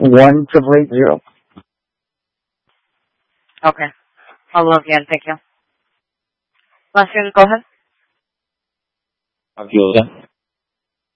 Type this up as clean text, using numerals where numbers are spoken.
1-888-0. Okay. Hello again. Thank you. Last year, go ahead.